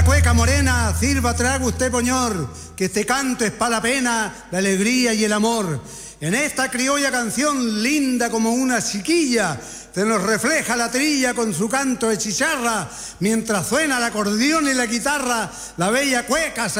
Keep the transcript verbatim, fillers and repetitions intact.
la cueca morena, sirva trago usted, poñor, que este canto es pa' la pena, la alegría y el amor. En esta criolla canción, linda como una chiquilla, se nos refleja la trilla con su canto de chicharra, mientras suena el acordeón y la guitarra, la bella cueca se